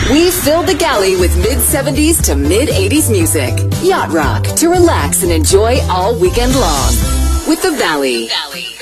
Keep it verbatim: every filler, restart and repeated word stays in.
We filled the galley with mid-seventies to mid-eighties music. Yacht rock to relax and enjoy all weekend long. With The Valley. Valley.